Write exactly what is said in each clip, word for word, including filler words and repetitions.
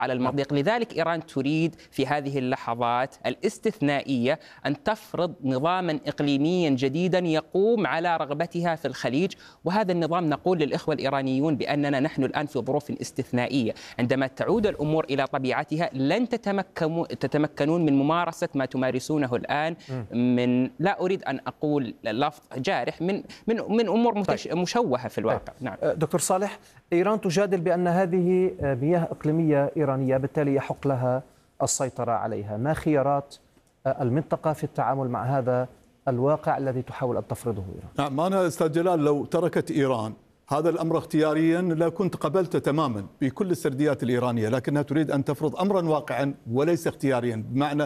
على المضيق. لذلك إيران تريد في هذه اللحظات الاستثنائية أن تفرض نظاما إقليميا جديدا يقوم على رغبتها في الخليج، وهذا النظام نقول للإخوة الإيرانيون بأننا نحن الآن في ظروف استثنائية، عندما تعود الأمور إلى طبيعتها لن تتمكنون من ممارسة ما تمارسونه الآن من، لا أريد أن أقول لفظ جارح، من من من أمور متش... طيب. مشوهة في الواقع. طيب. نعم. دكتور صالح، إيران تجادل بأن هذه مياه إقليمية إيرانية بالتالي يحق لها السيطرة عليها، ما خيارات المنطقة في التعامل مع هذا الواقع الذي تحاول أن تفرضه إيران؟ نعم، أنا أستاذ جلال لو تركت إيران هذا الأمر اختياريا لكنت قبلته تماما بكل السرديات الإيرانية، لكنها تريد أن تفرض أمرا واقعا وليس اختياريا، بمعنى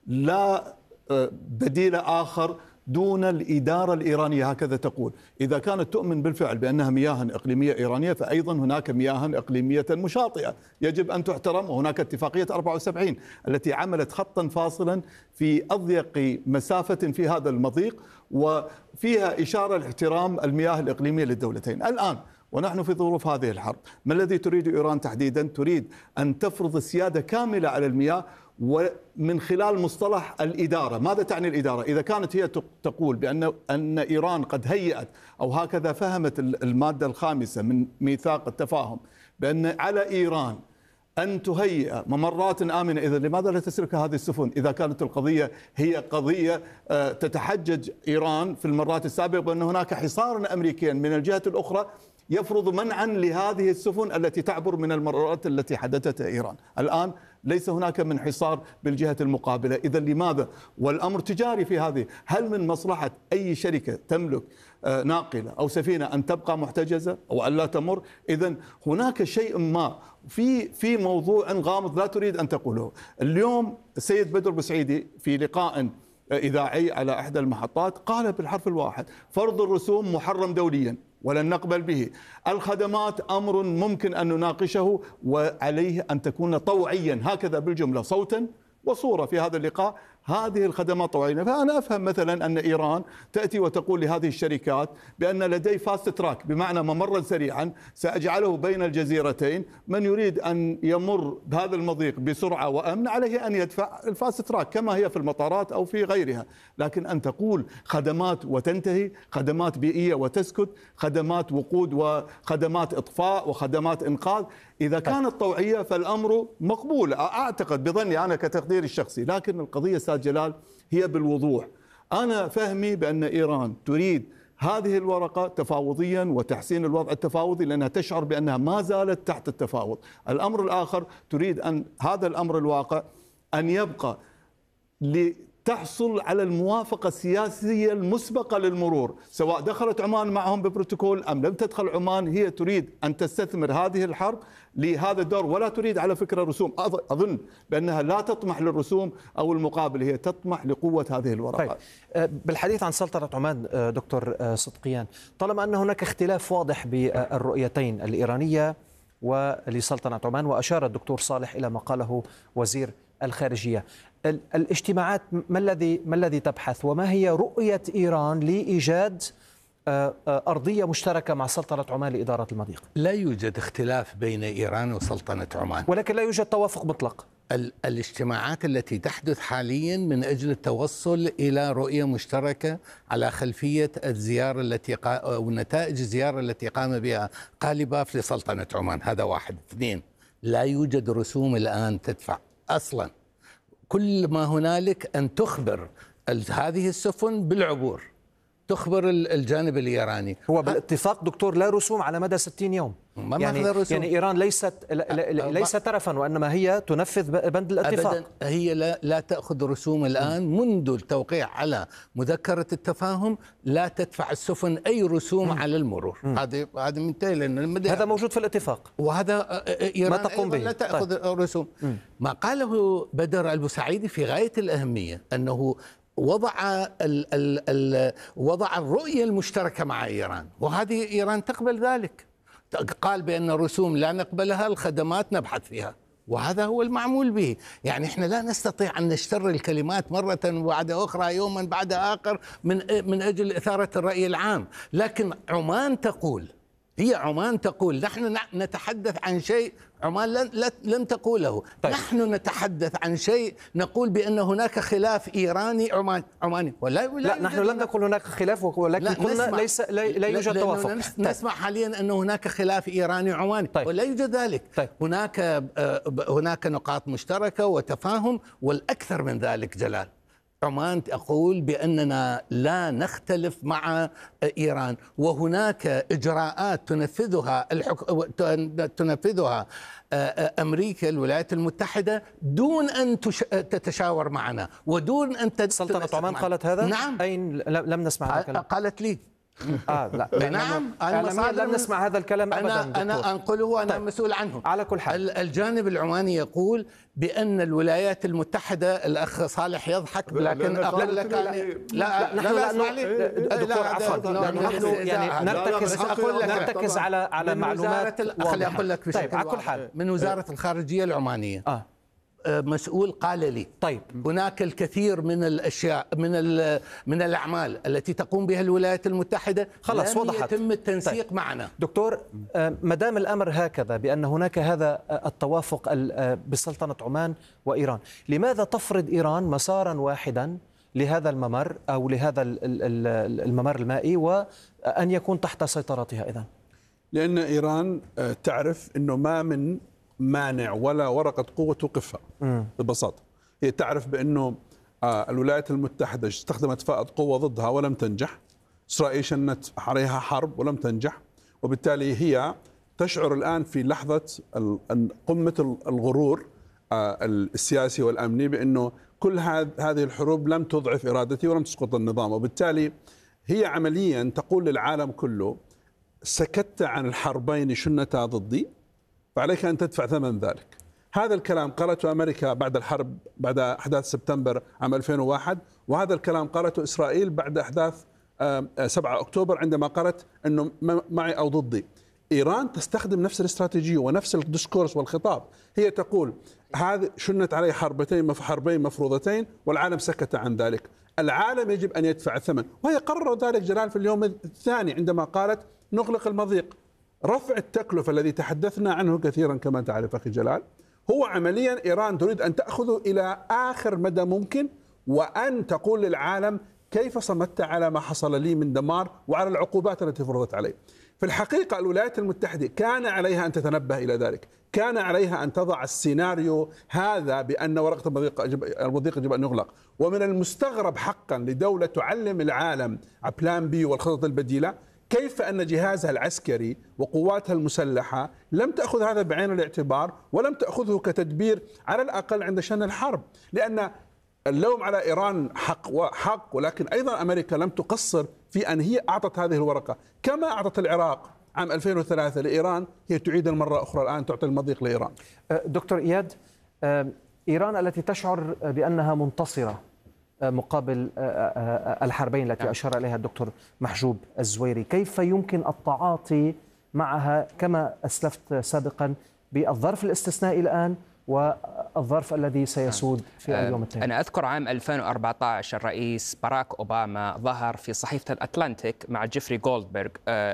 لا بديل آخر دون الإدارة الإيرانية، هكذا تقول. إذا كانت تؤمن بالفعل بأنها مياه إقليمية إيرانية فأيضا هناك مياه إقليمية مشاطئة يجب أن تحترم، وهناك اتفاقية أربعة وسبعين التي عملت خطا فاصلا في أضيق مسافة في هذا المضيق وفيها إشارة لاحترام المياه الإقليمية للدولتين. الآن ونحن في ظروف هذه الحرب، ما الذي تريد إيران تحديدا؟ تريد أن تفرض السيادة كاملة على المياه ومن خلال مصطلح الإدارة. ماذا تعني الإدارة؟ إذا كانت هي تقول بأن أن إيران قد هيأت أو هكذا فهمت المادة الخامسة من ميثاق التفاهم بأن على إيران أن تهيئ ممرات آمنة، إذا لماذا لا تسلك هذه السفن؟ إذا كانت القضية هي قضية تتحجج إيران في المرات السابقة بأن هناك حصارا أمريكيا من الجهة الأخرى يفرض منعا لهذه السفن التي تعبر من الممرات التي حدثتها إيران. الآن ليس هناك من حصار بالجهة المقابلة، إذا لماذا؟ والأمر تجاري في هذه. هل من مصلحة أي شركة تملك ناقلة أو سفينة أن تبقى محتجزة أو أن لا تمر؟ إذا هناك شيء ما في في موضوع غامض لا تريد أن تقوله. اليوم السيد بدر بوسعيدي في لقاء إذاعي على إحدى المحطات قال بالحرف الواحد: فرض الرسوم محرم دوليا ولن نقبل به. الخدمات أمر ممكن أن نناقشه وعليه أن تكون طوعيا، هكذا بالجملة صوتا وصورة في هذا اللقاء. هذه الخدمات طوعية. فأنا أفهم مثلا أن إيران تأتي وتقول لهذه الشركات بأن لدي فاست تراك، بمعنى ممرا سريعا سأجعله بين الجزيرتين، من يريد أن يمر بهذا المضيق بسرعة وأمن عليه أن يدفع الفاست تراك كما هي في المطارات أو في غيرها. لكن أن تقول خدمات وتنتهي، خدمات بيئية وتسكت، خدمات وقود وخدمات إطفاء وخدمات إنقاذ، إذا كانت طوعية فالأمر مقبول أعتقد بظني أنا كتقديري الشخصي. لكن القضية أستاذ جلال هي بالوضوح. أنا فهمي بأن إيران تريد هذه الورقة تفاوضيا وتحسين الوضع التفاوضي لأنها تشعر بأنها ما زالت تحت التفاوض. الأمر الآخر تريد أن هذا الأمر الواقع أن يبقى تحصل على الموافقة السياسية المسبقة للمرور، سواء دخلت عمان معهم ببروتوكول أم لم تدخل عمان. هي تريد أن تستثمر هذه الحرب لهذا الدور، ولا تريد على فكرة رسوم. أظن بأنها لا تطمح للرسوم أو المقابل، هي تطمح لقوة هذه الورقات. طيب، بالحديث عن سلطنة عمان دكتور صدقيان، طالما أن هناك اختلاف واضح بالرؤيتين الإيرانية ولسلطنة عمان، وأشار الدكتور صالح إلى ما قاله وزير الخارجية، الاجتماعات ما الذي ما الذي تبحث، وما هي رؤية إيران لإيجاد أرضية مشتركة مع سلطنة عمان لإدارة المضيق؟ لا يوجد اختلاف بين إيران وسلطنة عمان، ولكن لا يوجد توافق مطلق. الاجتماعات التي تحدث حاليا من أجل التوصل إلى رؤية مشتركة على خلفية الزيارة التي قا... أو نتائج الزيارة التي قام بها قالباف لسلطنة عمان. هذا واحد. اثنين، لا يوجد رسوم الآن تدفع أصلا. كل ما هنالك أن تخبر هذه السفن بالعبور، تخبر الجانب الإيراني. هو بالاتفاق دكتور لا رسوم على مدى ستين يوم. ما يعني, يعني إيران ليست ليس ترفا، وإنما هي تنفذ بند الاتفاق. أبدا، هي لا, لا تأخذ رسوم الآن. منذ التوقيع على مذكرة التفاهم لا تدفع السفن أي رسوم م. على المرور. هذا هذا منتهي، لأن هذا موجود في الاتفاق، وهذا إيران ما تقوم به. لا تأخذ طيب. رسوم. م. ما قاله بدر البوسعيدي في غاية الأهمية، أنه وضع ال ال ال وضع الرؤية المشتركة مع إيران، وهذه إيران تقبل ذلك. قال بأن الرسوم لا نقبلها، الخدمات نبحث فيها، وهذا هو المعمول به. يعني احنا لا نستطيع أن نشتر الكلمات مرة بعد أخرى، يوما بعد آخر، من من أجل إثارة الرأي العام. لكن عمان تقول هي عمان تقول نحن نتحدث عن شيء عمان لم تقوله. طيب. نحن نتحدث عن شيء نقول بأن هناك خلاف إيراني عمان عماني ولا لا, لا نحن لم نقل هناك خلاف، ولكن قلنا ليس لا, لا يوجد توافق. نسمع حاليا أن هناك خلاف إيراني عماني. طيب. ولا يوجد ذلك. طيب. هناك هناك نقاط مشتركة وتفاهم، والأكثر من ذلك جلال، عمان تقول بأننا لا نختلف مع إيران، وهناك إجراءات تنفذها الحك... تنفذها أمريكا الولايات المتحدة دون أن تش... تتشاور معنا ودون أن تت... سلطنة عمان قالت هذا؟ نعم. أين لم نسمع هذا الكلام؟ قالت لي آه لا نعم، أنا لم نسمع هذا الكلام أبدا. أنا, أنا أنقله وأنا طيب. مسؤول عنه. على كل حال الجانب العماني يقول بأن الولايات المتحدة، الأخ صالح يضحك لكن أقول لك لا لا لا لا اسمع لي دكتور عفوا، نحن يعني نرتكز نرتكز على على معلومات. خليني أقول لك بشكل طيب على كل حال من وزارة الخارجية العمانية آه. مسؤول قال لي طيب هناك الكثير من الاشياء من من الاعمال التي تقوم بها الولايات المتحده خلاص لم وضحت. يتم التنسيق طيب. معنا. دكتور، ما دام الامر هكذا بان هناك هذا التوافق بسلطنه عمان وايران، لماذا تفرض ايران مسارا واحدا لهذا الممر او لهذا الممر المائي وان يكون تحت سيطرتها اذا؟ لان ايران تعرف انه ما من مانع ولا ورقة قوة توقفها ببساطة. هي تعرف بأنه الولايات المتحدة استخدمت فائض قوة ضدها ولم تنجح، إسرائيل شنت عليها حرب ولم تنجح، وبالتالي هي تشعر الآن في لحظة قمة الغرور السياسي والأمني بأنه كل هذه الحروب لم تضعف إرادتي ولم تسقط النظام، وبالتالي هي عمليا تقول للعالم كله سكت عن الحربين شنتا ضدي فعليك أن تدفع ثمن ذلك. هذا الكلام قالته أمريكا بعد الحرب، بعد أحداث سبتمبر عام ألفين وواحد، وهذا الكلام قالته إسرائيل بعد أحداث سبعة أكتوبر عندما قالت أنه معي أو ضدي. إيران تستخدم نفس الاستراتيجية ونفس الديسكورس والخطاب. هي تقول هذا شنت عليه حربتين حربين مفروضتين والعالم سكت عن ذلك. العالم يجب أن يدفع الثمن، وهي قررت ذلك جلال في اليوم الثاني عندما قالت نغلق المضيق. رفع التكلفة الذي تحدثنا عنه كثيرا كما تعرف أخي جلال هو عمليا إيران تريد أن تأخذه إلى آخر مدى ممكن، وأن تقول للعالم كيف صمت على ما حصل لي من دمار وعلى العقوبات التي فرضت عليه. في الحقيقة الولايات المتحدة كان عليها أن تتنبه إلى ذلك، كان عليها أن تضع السيناريو هذا بأن ورقة المضيق المضيق يجب أن يغلق. ومن المستغرب حقا لدولة تعلم العالم بلان بي والخطط البديلة كيف أن جهازها العسكري وقواتها المسلحة لم تأخذ هذا بعين الاعتبار ولم تأخذه كتدبير على الأقل عند شن الحرب. لأن اللوم على إيران حق وحق، ولكن أيضا أمريكا لم تقصر في أن هي أعطت هذه الورقة كما أعطت العراق عام ألفين وثلاثة لإيران، هي تعيد المرة أخرى الآن تعطي المضيق لإيران. دكتور إياد، إيران التي تشعر بأنها منتصرة مقابل الحربين التي أشار إليها الدكتور محجوب الزويري، كيف يمكن التعاطي معها كما أسلفت سابقا بالظرف الاستثنائي الآن والظرف الذي سيسود في اليوم التالي؟ أنا أذكر عام ألفين وأربعة عشر الرئيس باراك أوباما ظهر في صحيفة الأتلانتيك مع جيفري جولدبرغ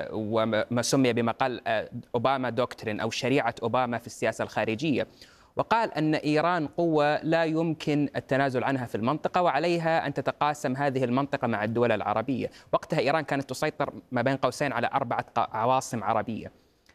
وما سمي بمقال أوباما دوكترين أو شريعة أوباما في السياسة الخارجية، وقال أن إيران قوة لا يمكن التنازل عنها في المنطقة وعليها أن تتقاسم هذه المنطقة مع الدول العربية. وقتها إيران كانت تسيطر ما بين قوسين على أربعة عواصم عربية.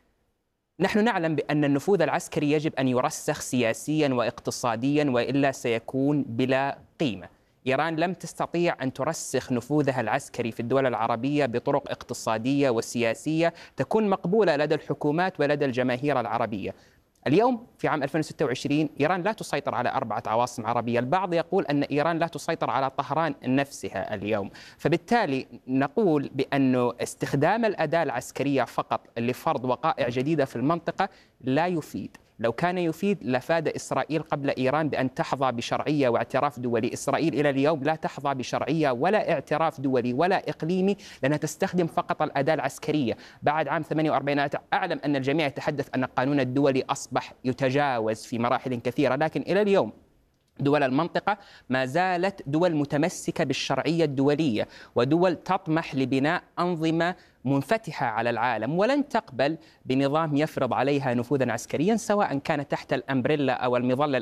نحن نعلم بأن النفوذ العسكري يجب أن يرسخ سياسيا واقتصاديا وإلا سيكون بلا قيمة. إيران لم تستطيع أن ترسخ نفوذها العسكري في الدول العربية بطرق اقتصادية وسياسية تكون مقبولة لدى الحكومات ولدى الجماهير العربية. اليوم في عام ألفين وستة وعشرين إيران لا تسيطر على أربعة عواصم عربية، البعض يقول أن إيران لا تسيطر على طهران نفسها اليوم، فبالتالي نقول بأن استخدام الأداة العسكرية فقط لفرض وقائع جديدة في المنطقة لا يفيد. لو كان يفيد لفاد إسرائيل قبل إيران بأن تحظى بشرعية واعتراف دولي. إسرائيل إلى اليوم لا تحظى بشرعية ولا اعتراف دولي ولا إقليمي لأنها تستخدم فقط الأداة العسكرية. بعد عام ثمانية وأربعين أعلم أن الجميع يتحدث أن القانون الدولي أصبح يتجاوز في مراحل كثيرة، لكن إلى اليوم دول المنطقة ما زالت دول متمسكة بالشرعية الدولية، ودول تطمح لبناء أنظمة منفتحة على العالم، ولن تقبل بنظام يفرض عليها نفوذا عسكريا، سواء كان تحت الأمبريلا أو المظلة